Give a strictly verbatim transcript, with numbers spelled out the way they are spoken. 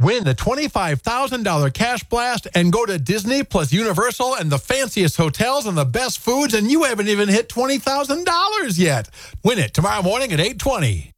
Win the twenty-five thousand dollars cash blast and go to Disney plus Universal and the fanciest hotels and the best foods, and you haven't even hit twenty thousand dollars yet. Win it tomorrow morning at eight twenty.